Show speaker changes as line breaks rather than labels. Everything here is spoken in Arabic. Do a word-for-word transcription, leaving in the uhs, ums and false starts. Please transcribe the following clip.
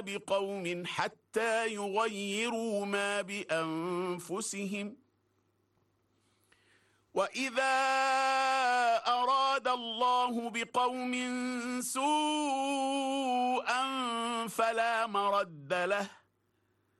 بقوم حتى يغيروا ما بأنفسهم وإذا أراد الله بقوم سوءا فلا مرد له